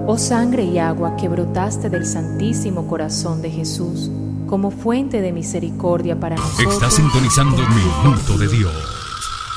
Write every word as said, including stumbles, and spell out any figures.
Oh sangre y agua que brotaste del Santísimo Corazón de Jesús, como fuente de misericordia para nosotros. Está sintonizando Minuto de Dios.